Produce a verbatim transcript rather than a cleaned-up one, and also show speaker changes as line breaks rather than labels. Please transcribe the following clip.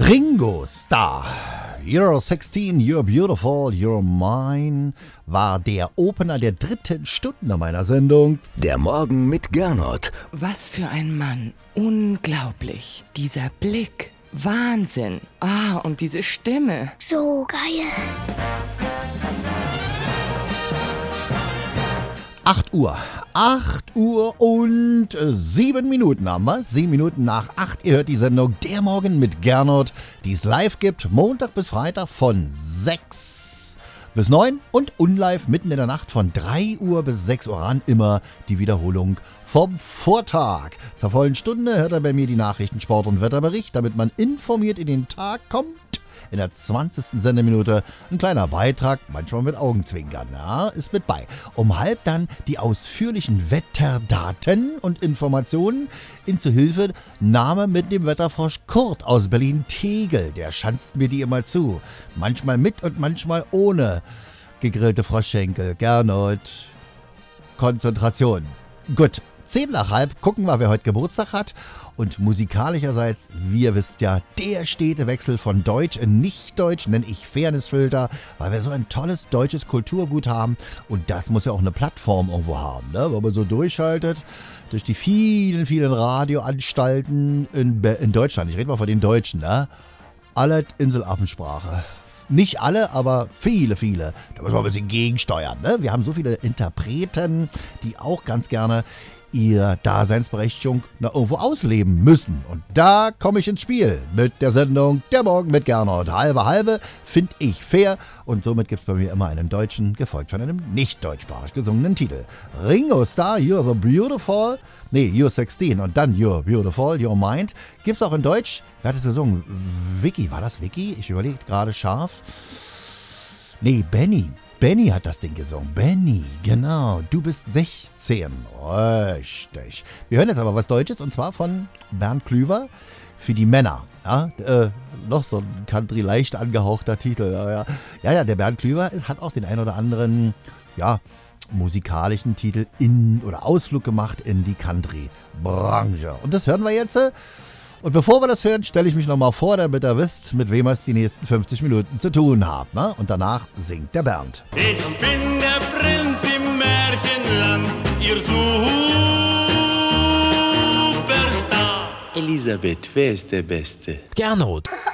Ringo Starr, You're sixteen, You're Beautiful, You're Mine, war der Opener der dritten Stunde meiner Sendung.
Der Morgen mit Gernot.
Was für ein Mann. Unglaublich. Dieser Blick. Wahnsinn. Ah, und diese Stimme.
So geil.
acht Uhr. acht Uhr und sieben Minuten haben wir. sieben Minuten nach acht. Ihr hört die Sendung Der Morgen mit Gernot, die es live gibt, Montag bis Freitag von sechs bis neun und unlive mitten in der Nacht von drei Uhr bis sechs Uhr an. Immer die Wiederholung vom Vortag. Zur vollen Stunde hört er bei mir die Nachrichten, Sport und Wetterbericht, damit man informiert in den Tag kommt. In der zwanzigsten Sendeminute ein kleiner Beitrag, manchmal mit Augenzwinkern, ja, ist mit bei. Um halb dann die ausführlichen Wetterdaten und Informationen. In zu Hilfe Name mit dem Wetterfrosch Kurt aus Berlin-Tegel. Der schanzt mir die immer zu. Manchmal mit und manchmal ohne gegrillte Froschschenkel. Gernot, Konzentration. Gut, zehn nach halb gucken wir, wer heute Geburtstag hat. Und musikalischerseits, wie ihr wisst ja, der stete Wechsel von Deutsch in Nicht-Deutsch nenne ich Fairnessfilter, weil wir so ein tolles deutsches Kulturgut haben und das muss ja auch eine Plattform irgendwo haben, ne? Wenn man so durchschaltet durch die vielen, vielen Radioanstalten in, Be- in Deutschland, ich rede mal von den Deutschen, ne? Alle Inselaffensprache. Nicht alle, aber viele, viele. Da müssen wir ein bisschen gegensteuern, ne? Wir haben so viele Interpreten, die auch ganz gerne ihr Daseinsberechtigung na, irgendwo ausleben müssen. Und da komme ich ins Spiel mit der Sendung Der Morgen mit Gernot. Halbe, halbe, finde ich fair. Und somit gibt es bei mir immer einen deutschen, gefolgt von einem nicht deutschsprachig gesungenen Titel. Ringo Starr, You're so Beautiful. Nee, You're sixteen und dann You're Beautiful, You're Mind. Gibt's auch in Deutsch. Wer hat es gesungen? Vicky, war das Vicky? Ich überlege gerade scharf. Nee, Benny. Benny hat das Ding gesungen. Benny, genau. Du bist sechzehn. Richtig. Wir hören jetzt aber was Deutsches und zwar von Bernd Klüver für die Männer. Ja, äh, noch so ein Country leicht angehauchter Titel. Ja, ja, ja, ja der Bernd Klüver ist, hat auch den ein oder anderen, ja, musikalischen Titel in oder Ausflug gemacht in die Country-Branche. Und das hören wir jetzt. Und bevor wir das hören, stelle ich mich nochmal vor, damit ihr wisst, mit wem ihr es die nächsten fünfzig Minuten zu tun habt. Ne? Und danach singt der Bernd.
Ich bin der Prinz im Märchenland, ihr Superstar.
Elisabeth, wer ist der Beste?
Gernot.